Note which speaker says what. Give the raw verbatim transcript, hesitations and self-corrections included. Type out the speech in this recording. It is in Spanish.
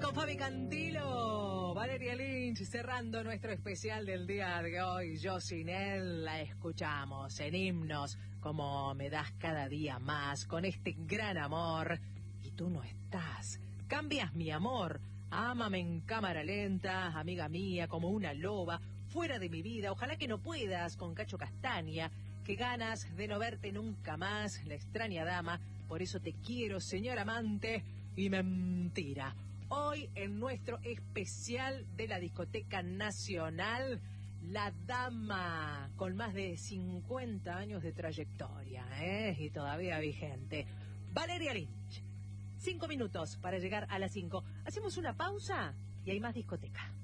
Speaker 1: con Fabi Cantilo, Valeria Lynch, cerrando nuestro especial del día de hoy. Yo sin él la escuchamos en himnos como Me das cada día más, con este gran amor. Y tú no estás, cambias mi amor. Ámame en cámara lenta, amiga mía, como una loba, fuera de mi vida. Ojalá que no puedas, con Cacho Castaña. Qué ganas de no verte nunca más, la extraña dama. Por eso te quiero, señor amante. Y mentira. Hoy en nuestro especial de la Discoteca Nacional, la dama con más de cincuenta años de trayectoria, ¿eh? Y todavía vigente, Valeria Lynch. Cinco minutos para llegar a las cinco. Hacemos una pausa y hay más discoteca.